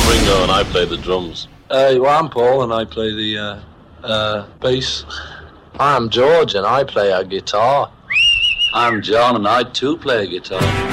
Ringo and I play the drums. Well, I'm Paul and I play the bass. I'm George and I play a guitar. I'm John and I too play a guitar.